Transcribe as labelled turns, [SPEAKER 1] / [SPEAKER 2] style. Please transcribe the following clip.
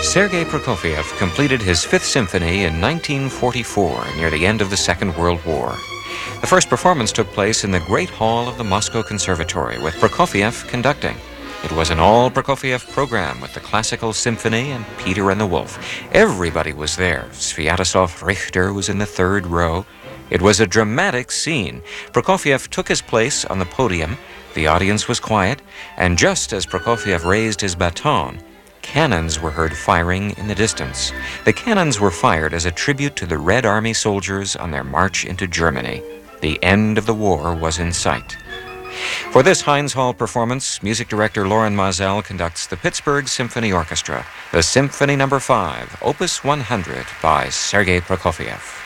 [SPEAKER 1] Sergei Prokofiev completed his Fifth Symphony in 1944, near the end of the Second World War. The first performance took place in the Great Hall of the Moscow Conservatory, with Prokofiev conducting. It was an all-Prokofiev program with the Classical Symphony and Peter and the Wolf. Everybody was there. Sviatoslav Richter was in the third row. It was a dramatic scene. Prokofiev took his place on the podium. The audience was quiet, and just as Prokofiev raised his baton, cannons were heard firing in the distance. The cannons were fired as a tribute to the Red Army soldiers on their march into Germany. The end of the war was in sight. For this Heinz Hall performance, music director Loren Maazel conducts the Pittsburgh Symphony Orchestra, the Symphony No. 5, Opus 100 by Sergei Prokofiev.